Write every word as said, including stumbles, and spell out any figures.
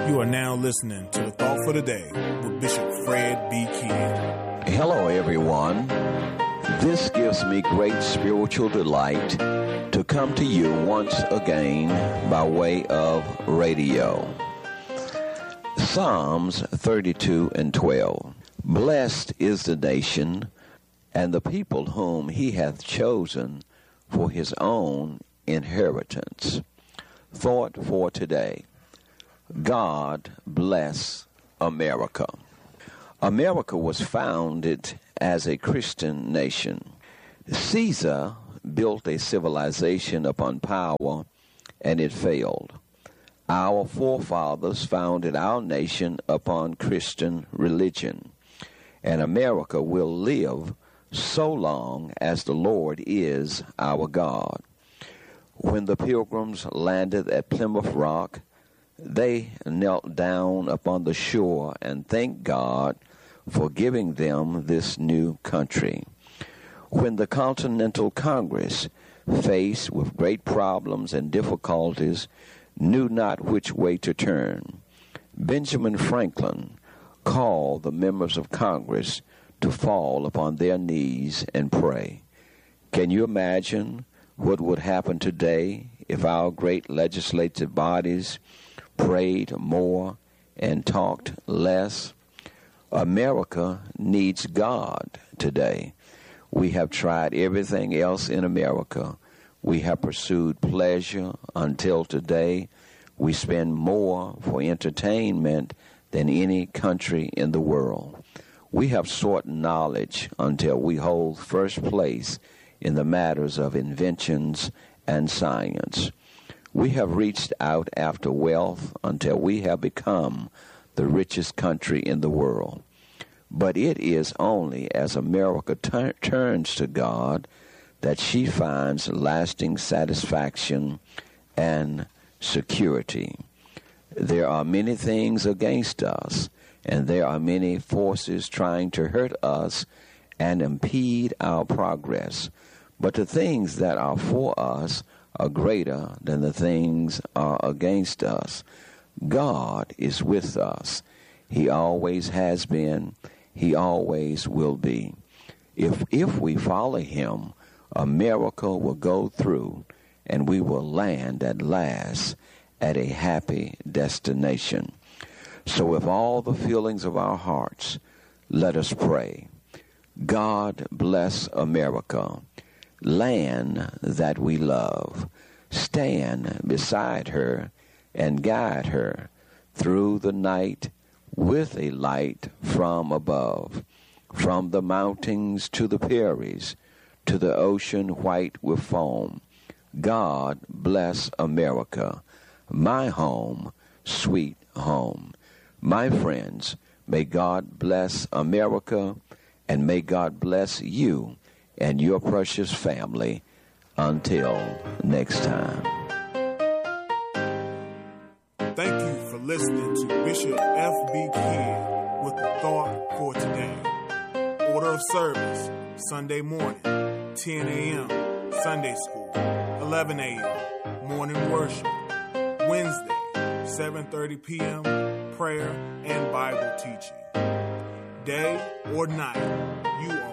You are now listening to the Thought for the Day with Bishop Fred B. Kidd. Hello, everyone. This gives me great spiritual delight to come to you once again by way of radio. Psalms thirty-two and twelve. Blessed is the nation and the people whom he hath chosen for his own inheritance. Thought for today. God bless America. America was founded as a Christian nation. Caesar built a civilization upon power, and it failed. Our forefathers founded our nation upon Christian religion, and America will live so long as the Lord is our God. When the Pilgrims landed at Plymouth Rock, they knelt down upon the shore and thanked God for giving them this new country. When the Continental Congress, faced with great problems and difficulties, knew not which way to turn, Benjamin Franklin called the members of Congress to fall upon their knees and pray. Can you imagine what would happen today if our great legislative bodies prayed more and talked less? America needs God today. We have tried everything else in America. We have pursued pleasure until today. We spend more for entertainment than any country in the world. We have sought knowledge until we hold first place in the matters of inventions and science. We have reached out after wealth until we have become the richest country in the world. But it is only as America tur- turns to God that she finds lasting satisfaction and security. There are many things against us, and there are many forces trying to hurt us and impede our progress. But the things that are for us are greater than the things are against us. God is with us. He always has been. He always will be. If if we follow him, America will go through, and we will land at last at a happy destination. So with all the feelings of our hearts, let us pray. God bless America, land that we love. Stand beside her and guide her through the night with a light from above, from the mountains to the prairies, to the ocean white with foam. God bless America, my home, sweet home. My friends, may God bless America, and may God bless you and your precious family. Until next time. Thank you for listening to Bishop F B. Kidd with the Thought for Today. Order of service, Sunday morning, ten a.m., Sunday school, eleven a.m., morning worship. Wednesday, seven thirty p.m., prayer and Bible teaching. Day or night, you are